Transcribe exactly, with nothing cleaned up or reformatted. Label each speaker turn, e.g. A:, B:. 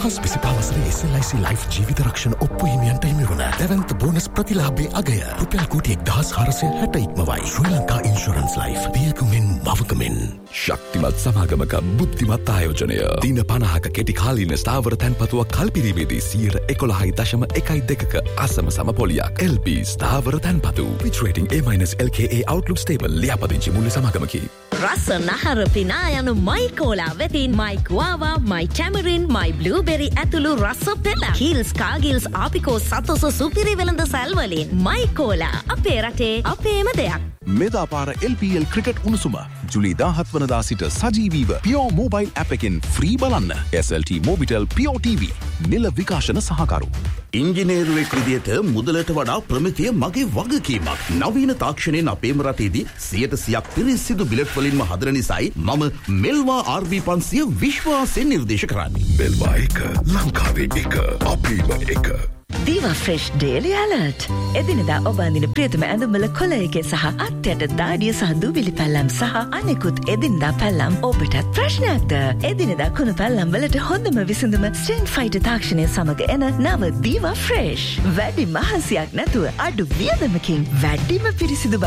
A: දෙදහස් විසිපහ වසරේ S L ආයි සී ලයිෆ් ජීවිත රක්ෂණ ඔප්පු හිමියන්ට හිමි වන දැවැන්ත බෝනස් ප්‍රතිලාභයේ අගය රුපියල් කෝටි එක්දහස් හාරසිය හැට ඉක්මවයි. ශ්‍රී ලංකා ඉන්ෂුරන්ස් ලයිෆ් පියකුමින් මවකමින් ශක්තිමත් සමාගමක බුද්ධිමත් ආයෝජනය. දින පනහක කෙටි කාලීන ස්ථාවර තැන්පතුවක් කල්පිරීමේදී සියයට එකොළහයි දශම එකයි දෙකක අසම සම පොලියක්. එල් පී ස්ථාවර තැන්පතු. Pitch rating A minus L K A Outlook stable. ලියාපදිංචි මුල්‍ය සමාගමකි.
B: රස නහර පිනා යනු මයි කෝලා වෙතින් මයි කුආවා, මයි ටැමරින්, මයි බ්ලූබෙරි ඇතුළු රස පෙළ. කිල්ස්, කාගිල්ස්, ආපිකෝ සතොස සුපිරි වෙළඳ සැල් වලින් මයි කෝලා. අපේ රටේ අපේම දෙයක්.
C: මෙදාපාර එල් පී එල් ක්‍රිකට් උණුසුම ජුලි දාහත් වනදා සිට සජීවීව පියෝ මොබයිල් ඇප් එකෙන් ෆ්‍රී බලන්න. එස් එල් ටී මොබිටෙල් පියෝ ටීවී නිල විකාශන සහකරු.
D: ඉංජිනේරුවෙක් විදියට මුදලට වඩා ප්‍රමිතිය මගේ වගකීමක්. නවීන තාක්ෂණයෙන් අපේම රටේදී සියයට සියයක් පිරිසිදු බිලට් වලින්ම හදන නිසායි මම මෙල්වා ආර් බී පන්සිය විශ්වාසයෙන් නිර්දේශ කරන්නේ.
A: මෙල්වා එක ලංකාවේ එක අපේම එක.
E: Diva Fresh Daily Alert. එදිනෙදා ඔබ අඳින ප්‍රියතම ඇඳුම්වල කොළ එකේ සහ අත්යට දාඩිය සහ දූවිලි පැල්ලම් සහ අනෙකුත් එදිනෙදා පැල්ලම් ඔබටත් ප්‍රශ්නයක්ද? එදිනෙදා කුණු පැල්ලම් වලට හොඳම විසඳුම ස්ට්‍රෙන් ෆයිටර් තාක්ෂණය සමග එන නව Diva Fresh. වැඩි මහන්සියක් නැතුව අඩු වියදමකින් වැඩිම පිරිසිදු